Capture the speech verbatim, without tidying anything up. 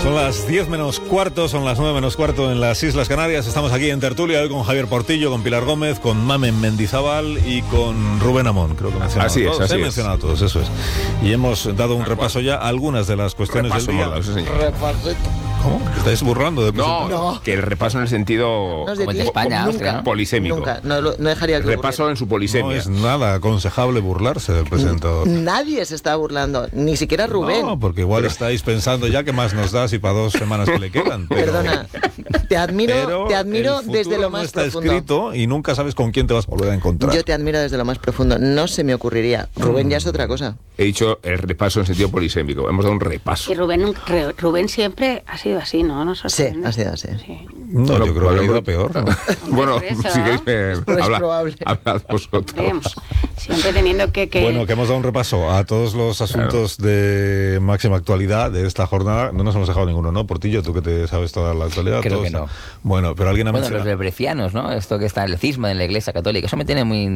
Son las diez menos cuarto, son las nueve menos cuarto en las Islas Canarias. Estamos aquí en tertulia hoy con Javier Portillo, con Pilar Gómez, con Mamen Mendizábal y con Rubén Amón. Creo que he mencionado así a todos. Es, así He es. mencionado a todos, eso es. Y hemos dado un repaso ya a algunas de las cuestiones Repaso, del día. Morla, sí, señor. ¿Cómo? ¿Te estáis burlando de No, presentar? no, que el repaso en el sentido No es de Como el ti, de España, nunca, Austria, ¿no? polisémico. Nunca, no, lo- no dejaría que Repaso en su No polisemia. es nada aconsejable burlarse del presentador. Nadie se está burlando, ni siquiera Rubén. No, porque igual estáis pensando ya que más nos da si para dos semanas que le quedan. Pero, Perdona, te admiro, pero te admiro el futuro desde lo no más está profundo. escrito y nunca sabes con quién te vas a volver a encontrar. Yo te admiro desde lo más profundo. No se me ocurriría. Rubén ya es otra cosa. He dicho el repaso en sentido polisémico. Hemos dado un repaso. Y Rubén, nunca- Re- Rubén siempre ha sido así, ¿no? Nos Sí, sorprende. ha sido así. Sí. No, Bueno, yo creo que ha bueno, ido a peor. ¿no? Bueno, Por eso, si queréis, eh, Es habla- probable. hablad vosotros. Vemos, siempre teniendo que... que... Bueno, que hemos dado un repaso a todos los asuntos de máxima actualidad de esta jornada. No nos hemos dejado ninguno, ¿no? Portillo, tú que te sabes toda la actualidad. Creo todos, que no. Bueno, pero alguien ha Bueno, los mencionado... brecianos, ¿no? Esto que está el cisma en la Iglesia Católica, eso me tiene muy